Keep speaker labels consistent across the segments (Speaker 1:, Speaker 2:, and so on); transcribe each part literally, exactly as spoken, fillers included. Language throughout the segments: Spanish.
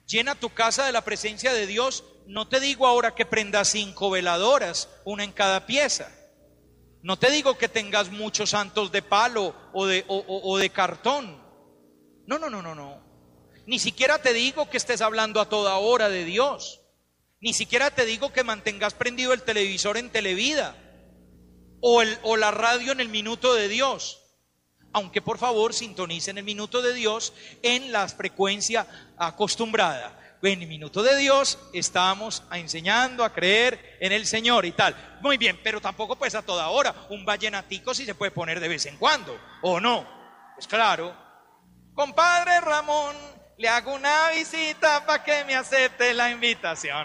Speaker 1: Llena tu casa de la presencia de Dios. No te digo ahora que prendas cinco veladoras, una en cada pieza. No te digo que tengas muchos santos de palo o de, o, o, o de cartón. No, no, no, no, no. Ni siquiera te digo que estés hablando a toda hora de Dios. Ni siquiera te digo que mantengas prendido el televisor en Televida o, el, o la radio en el Minuto de Dios. Aunque por favor sintonicen el Minuto de Dios en la frecuencia acostumbrada. En el Minuto de Dios estamos enseñando a creer en el Señor y tal. Muy bien, pero tampoco pues a toda hora. Un vallenatico sí se puede poner de vez en cuando, ¿o no? Pues claro. Compadre Ramón, le hago una visita para que me acepte la invitación.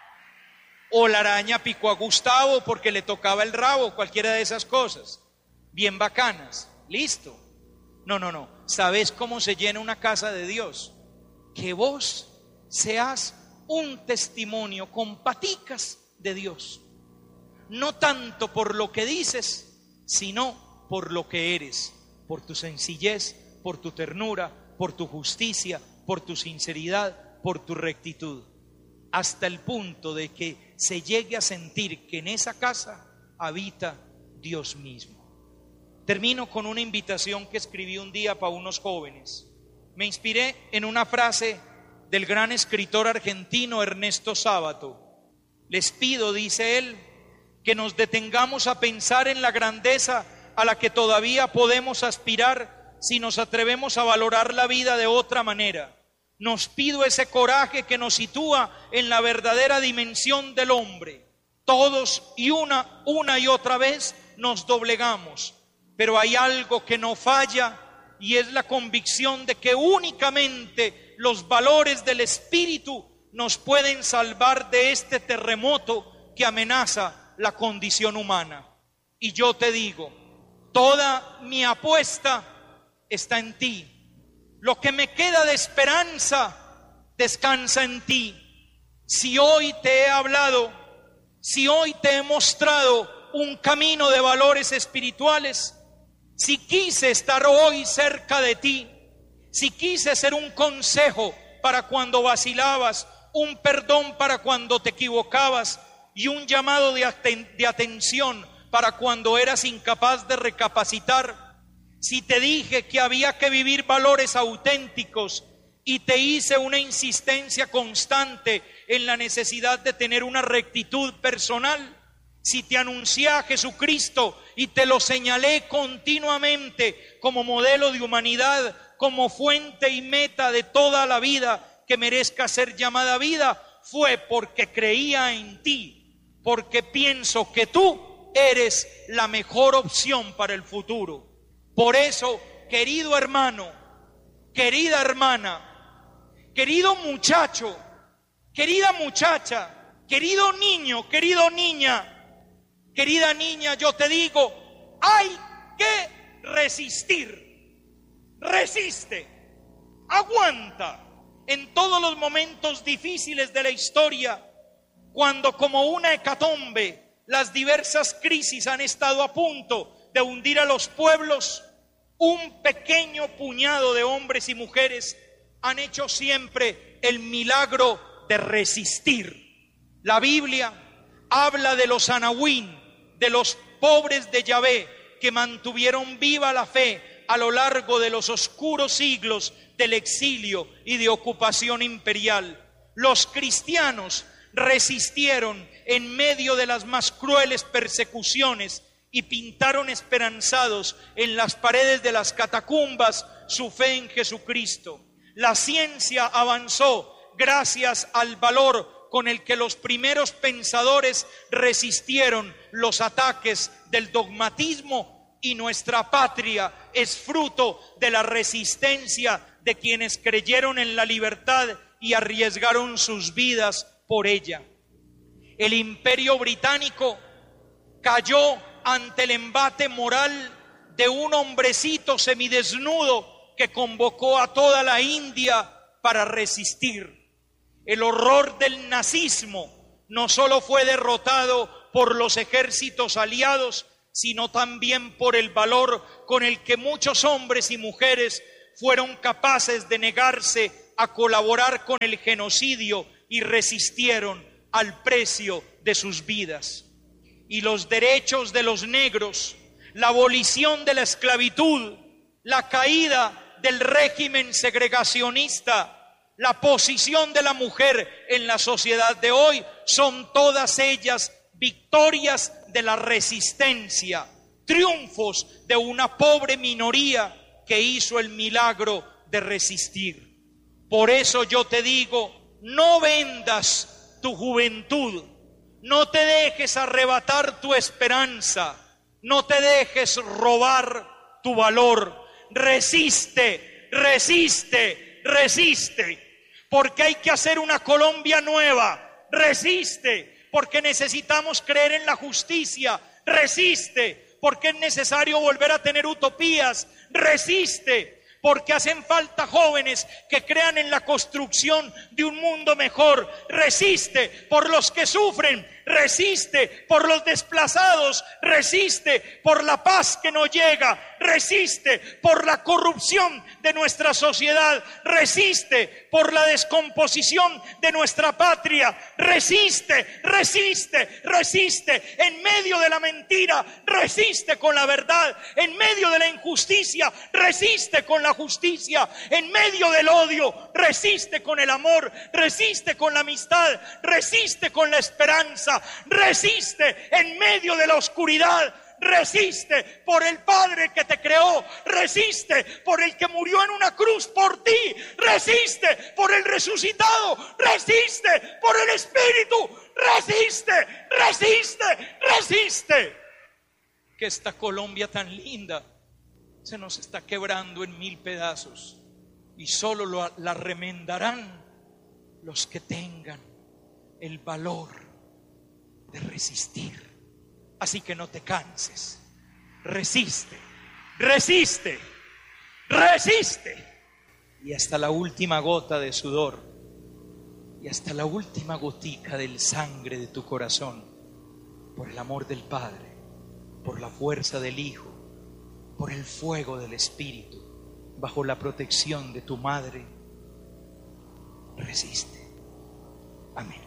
Speaker 1: O la araña picó a Gustavo porque le tocaba el rabo, cualquiera de esas cosas. Bien bacanas. Listo. No, no, no. ¿Sabes cómo se llena una casa de Dios? Que vos seas un testimonio con paticas de Dios. No tanto por lo que dices, sino por lo que eres. Por tu sencillez, por tu ternura, por tu justicia, por tu sinceridad, por tu rectitud. Hasta el punto de que se llegue a sentir que en esa casa habita Dios mismo. Termino con una invitación que escribí un día para unos jóvenes. Me inspiré en una frase del gran escritor argentino Ernesto Sábato. Les pido, dice él, que nos detengamos a pensar en la grandeza a la que todavía podemos aspirar si nos atrevemos a valorar la vida de otra manera. Nos pido ese coraje que nos sitúa en la verdadera dimensión del hombre. Todos y una, una y otra vez nos doblegamos, pero hay algo que no falla y es la convicción de que únicamente los valores del espíritu nos pueden salvar de este terremoto que amenaza la condición humana. Y yo te digo, toda mi apuesta está en ti. Lo que me queda de esperanza descansa en ti. Si hoy te he hablado, si hoy te he mostrado un camino de valores espirituales, si quise estar hoy cerca de ti, si quise ser un consejo para cuando vacilabas, un perdón para cuando te equivocabas y un llamado de, aten- de atención para cuando eras incapaz de recapacitar, si te dije que había que vivir valores auténticos y te hice una insistencia constante en la necesidad de tener una rectitud personal, si te anuncié a Jesucristo y te lo señalé continuamente como modelo de humanidad, como fuente y meta de toda la vida que merezca ser llamada vida, fue porque creía en ti, porque pienso que tú eres la mejor opción para el futuro. Por eso, querido hermano, querida hermana, querido muchacho, querida muchacha, querido niño, querido niña, querida niña, yo te digo, hay que resistir. Resiste, aguanta en todos los momentos difíciles de la historia, cuando como una hecatombe las diversas crisis han estado a punto de hundir a los pueblos. Un pequeño puñado de hombres y mujeres han hecho siempre el milagro de resistir. La Biblia habla de los anahuín, de los pobres de Yahvé, que mantuvieron viva la fe a lo largo de los oscuros siglos del exilio y de ocupación imperial. Los cristianos resistieron en medio de las más crueles persecuciones y pintaron esperanzados en las paredes de las catacumbas su fe en Jesucristo. La ciencia avanzó gracias al valor con el que los primeros pensadores resistieron los ataques del dogmatismo, y nuestra patria es fruto de la resistencia de quienes creyeron en la libertad y arriesgaron sus vidas por ella. El Imperio Británico cayó ante el embate moral de un hombrecito semidesnudo que convocó a toda la India para resistir. El horror del nazismo no solo fue derrotado por los ejércitos aliados, sino también por el valor con el que muchos hombres y mujeres fueron capaces de negarse a colaborar con el genocidio y resistieron al precio de sus vidas. Y los derechos de los negros, la abolición de la esclavitud, la caída del régimen segregacionista, la posición de la mujer en la sociedad de hoy, son todas ellas victorias de la resistencia, triunfos de una pobre minoría que hizo el milagro de resistir. Por eso yo te digo, no vendas tu juventud, no te dejes arrebatar tu esperanza, no te dejes robar tu valor. Resiste, resiste, resiste. Porque hay que hacer una Colombia nueva. Resiste, porque necesitamos creer en la justicia. Resiste, porque es necesario volver a tener utopías. Resiste, porque hacen falta jóvenes que crean en la construcción de un mundo mejor. Resiste por los que sufren. Resiste por los desplazados. Resiste por la paz que no llega. Resiste por la corrupción de nuestra sociedad. Resiste por la descomposición de nuestra patria. Resiste, resiste, resiste en medio de la mentira. Resiste con la verdad. En medio de la injusticia, resiste con la justicia. En medio del odio, resiste con el amor. Resiste con la amistad. Resiste con la esperanza. Resiste en medio de la oscuridad. Resiste por el Padre que te creó. Resiste por el que murió en una cruz por ti. Resiste por el resucitado. Resiste por el Espíritu. Resiste, resiste, resiste. Que esta Colombia tan linda se nos está quebrando en mil pedazos y solo lo, la remendarán los que tengan el valor de resistir. Así que no te canses, resiste, resiste, resiste. Y hasta la última gota de sudor y hasta la última gotica del sangre de tu corazón, por el amor del Padre, por la fuerza del Hijo, por el fuego del Espíritu, bajo la protección de tu Madre, resiste. Amén.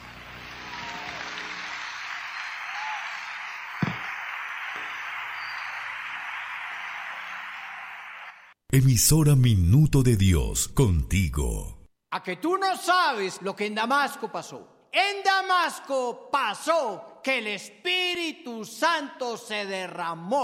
Speaker 2: Emisora Minuto de Dios, contigo.
Speaker 3: A que tú no sabes lo que en Damasco pasó. En Damasco pasó que el Espíritu Santo se derramó.